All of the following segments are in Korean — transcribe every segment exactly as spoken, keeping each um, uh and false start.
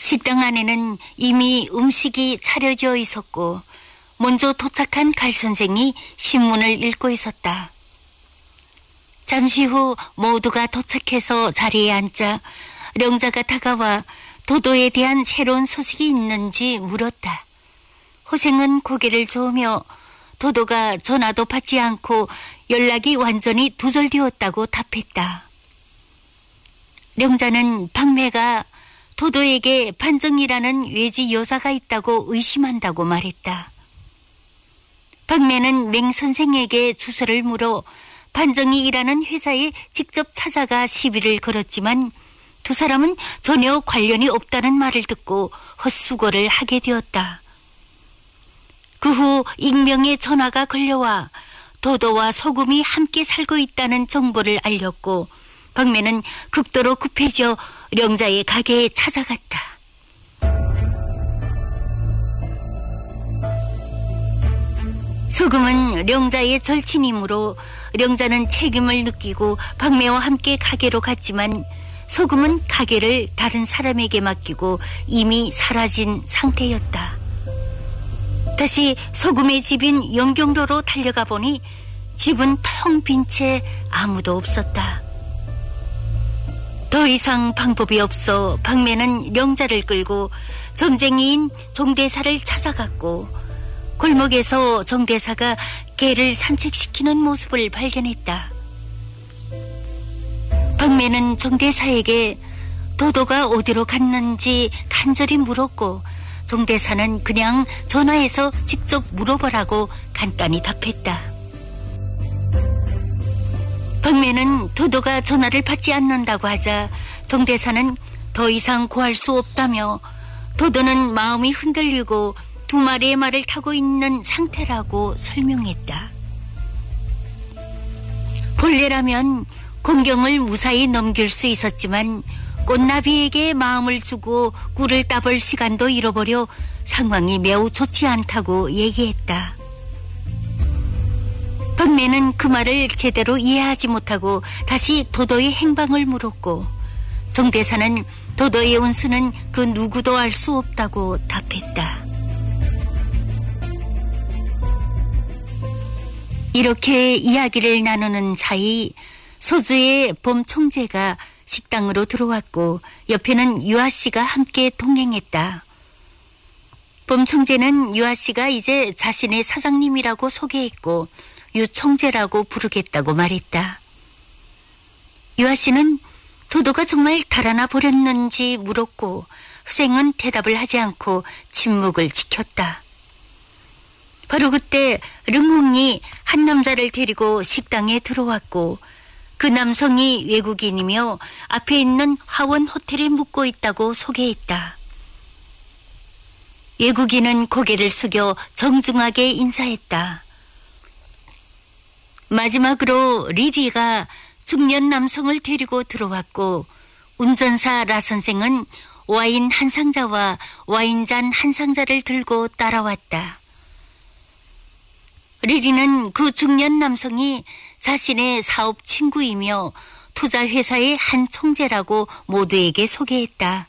식당 안에는 이미 음식이 차려져 있었고 먼저 도착한 갈 선생이 신문을 읽고 있었다. 잠시 후 모두가 도착해서 자리에 앉자 령자가 다가와 도도에 대한 새로운 소식이 있는지 물었다. 호생은 고개를 저으며 도도가 전화도 받지 않고 연락이 완전히 두절되었다고 답했다. 령자는 박매가 도도에게 반정이라는 외지 여사가 있다고 의심한다고 말했다. 박매는 맹 선생에게 주소를 물어 반정이 일하는 회사에 직접 찾아가 시비를 걸었지만 두 사람은 전혀 관련이 없다는 말을 듣고 헛수고를 하게 되었다. 그 후 익명의 전화가 걸려와 도도와 소금이 함께 살고 있다는 정보를 알렸고 박매는 극도로 급해져 령자의 가게에 찾아갔다. 소금은 령자의 절친이므로 령자는 책임을 느끼고 박매와 함께 가게로 갔지만 소금은 가게를 다른 사람에게 맡기고 이미 사라진 상태였다. 다시 소금의 집인 영경로로 달려가 보니 집은 텅 빈 채 아무도 없었다. 더 이상 방법이 없어 박매는 령자를 끌고 점쟁이인 정대사를 찾아갔고 골목에서 정대사가 개를 산책시키는 모습을 발견했다. 박매는 정대사에게 도도가 어디로 갔는지 간절히 물었고 정대사는 그냥 전화해서 직접 물어보라고 간단히 답했다. 박매는 도도가 전화를 받지 않는다고 하자 정대사는 더 이상 구할 수 없다며 도도는 마음이 흔들리고 두 마리의 말을 타고 있는 상태라고 설명했다. 본래라면 공경을 무사히 넘길 수 있었지만 꽃나비에게 마음을 주고 꿀을 따볼 시간도 잃어버려 상황이 매우 좋지 않다고 얘기했다. 박매는 그 말을 제대로 이해하지 못하고 다시 도도의 행방을 물었고 정대사는 도도의 운수는 그 누구도 알 수 없다고 답했다. 이렇게 이야기를 나누는 사이 소주의 범총재가 식당으로 들어왔고 옆에는 유아씨가 함께 동행했다. 범총재는 유아씨가 이제 자신의 사장님이라고 소개했고 유총재라고 부르겠다고 말했다. 유아씨는 도도가 정말 달아나 버렸는지 물었고 후생은 대답을 하지 않고 침묵을 지켰다. 바로 그때 릉홍이 한 남자를 데리고 식당에 들어왔고 그 남성이 외국인이며 앞에 있는 화원 호텔에 묵고 있다고 소개했다. 외국인은 고개를 숙여 정중하게 인사했다. 마지막으로 리리가 중년 남성을 데리고 들어왔고 운전사 라 선생은 와인 한 상자와 와인잔 한 상자를 들고 따라왔다. 리리는 그 중년 남성이 자신의 사업 친구이며 투자회사의 한 총재라고 모두에게 소개했다.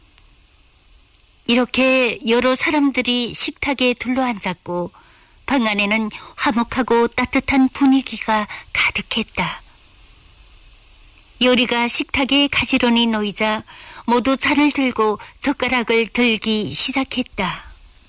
이렇게 여러 사람들이 식탁에 둘러앉았고 방 안에는 화목하고 따뜻한 분위기가 가득했다. 요리가 식탁에 가지런히 놓이자 모두 잔을 들고 젓가락을 들기 시작했다.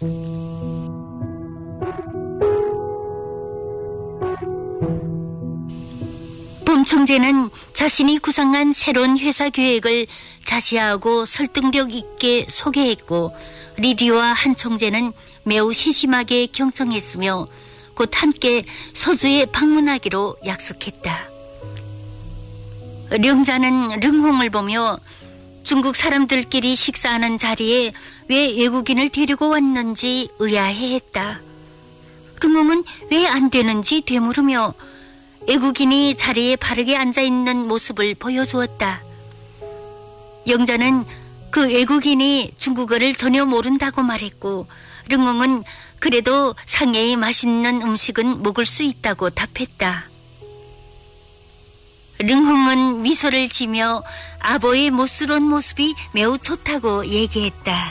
범총재는 자신이 구상한 새로운 회사 계획을 자세하고 설득력 있게 소개했고 리리와 한 총재는 매우 세심하게 경청했으며 곧 함께 서주에 방문하기로 약속했다. 령자는 릉홍을 보며 중국 사람들끼리 식사하는 자리에 왜 외국인을 데리고 왔는지 의아해했다. 릉홍은 왜 안 되는지 되물으며 외국인이 자리에 바르게 앉아있는 모습을 보여주었다. 영자는 그 외국인이 중국어를 전혀 모른다고 말했고 릉홍은 그래도 상해의 맛있는 음식은 먹을 수 있다고 답했다. 릉홍은 미소를 지며 아버의 못스러운 모습이 매우 좋다고 얘기했다.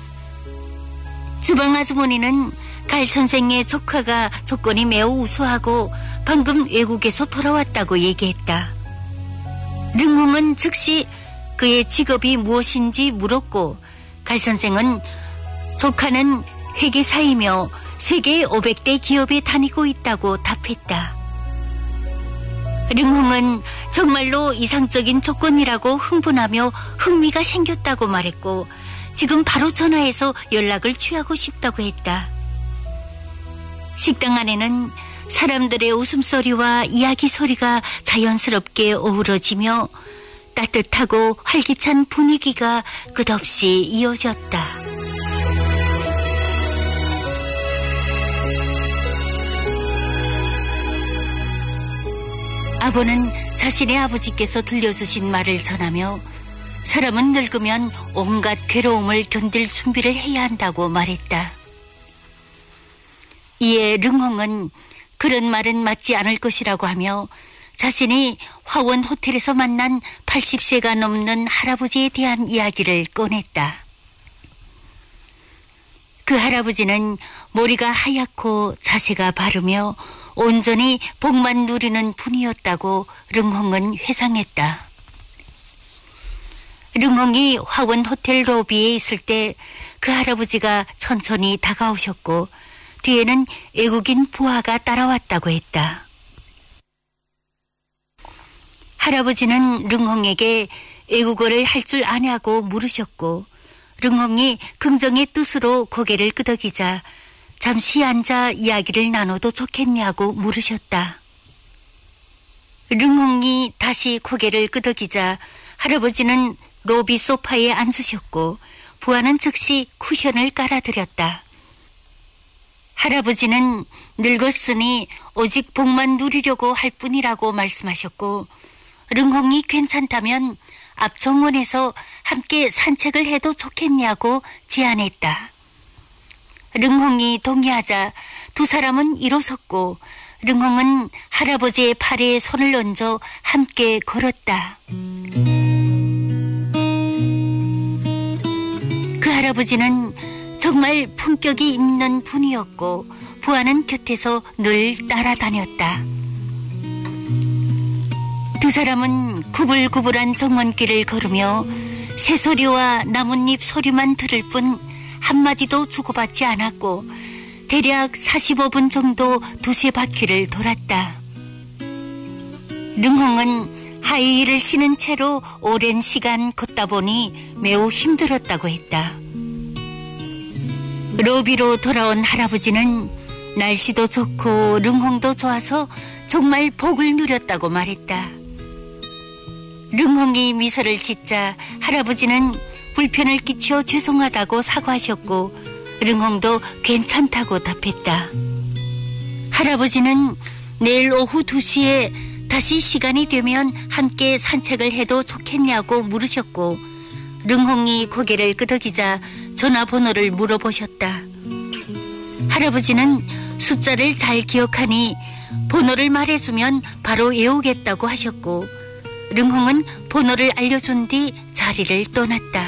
주방 아주머니는 갈 선생의 조카가 조건이 매우 우수하고 방금 외국에서 돌아왔다고 얘기했다. 릉홍은 즉시 그의 직업이 무엇인지 물었고, 갈 선생은 조카는 회계사이며 세계 오백 대 기업에 다니고 있다고 답했다. 릉홍은 정말로 이상적인 조건이라고 흥분하며 흥미가 생겼다고 말했고, 지금 바로 전화해서 연락을 취하고 싶다고 했다. 식당 안에는 사람들의 웃음소리와 이야기 소리가 자연스럽게 어우러지며 따뜻하고 활기찬 분위기가 끝없이 이어졌다. 아버는 자신의 아버지께서 들려주신 말을 전하며 사람은 늙으면 온갖 괴로움을 견딜 준비를 해야 한다고 말했다. 이에 릉홍은 그런 말은 맞지 않을 것이라고 하며 자신이 화원 호텔에서 만난 팔십 세가 넘는 할아버지에 대한 이야기를 꺼냈다. 그 할아버지는 머리가 하얗고 자세가 바르며 온전히 복만 누리는 분이었다고 릉홍은 회상했다. 릉홍이 화원 호텔 로비에 있을 때 그 할아버지가 천천히 다가오셨고 뒤에는 외국인 부하가 따라왔다고 했다. 할아버지는 릉홍에게 외국어를 할 줄 아냐고 물으셨고, 릉홍이 긍정의 뜻으로 고개를 끄덕이자 잠시 앉아 이야기를 나눠도 좋겠냐고 물으셨다. 릉홍이 다시 고개를 끄덕이자 할아버지는 로비 소파에 앉으셨고 부하는 즉시 쿠션을 깔아드렸다. 할아버지는 늙었으니 오직 복만 누리려고 할 뿐이라고 말씀하셨고, 릉홍이 괜찮다면 앞 정원에서 함께 산책을 해도 좋겠냐고 제안했다. 릉홍이 동의하자 두 사람은 일어섰고 릉홍은 할아버지의 팔에 손을 얹어 함께 걸었다. 그 할아버지는 정말 품격이 있는 분이었고 부하는 곁에서 늘 따라다녔다. 두 사람은 구불구불한 정원길을 걸으며 새소리와 나뭇잎 소리만 들을 뿐 한마디도 주고받지 않았고 대략 사십오 분 정도 두세 바퀴를 돌았다. 릉홍은 하이힐을 신은 채로 오랜 시간 걷다 보니 매우 힘들었다고 했다. 로비로 돌아온 할아버지는 날씨도 좋고 릉홍도 좋아서 정말 복을 누렸다고 말했다. 릉홍이 미소를 짓자 할아버지는 불편을 끼쳐 죄송하다고 사과하셨고 릉홍도 괜찮다고 답했다. 할아버지는 내일 오후 두 시에 다시 시간이 되면 함께 산책을 해도 좋겠냐고 물으셨고 릉홍이 고개를 끄덕이자 전화번호를 물어보셨다. 할아버지는 숫자를 잘 기억하니 번호를 말해주면 바로 외우겠다고 하셨고 릉홍은 번호를 알려준 뒤 자리를 떠났다.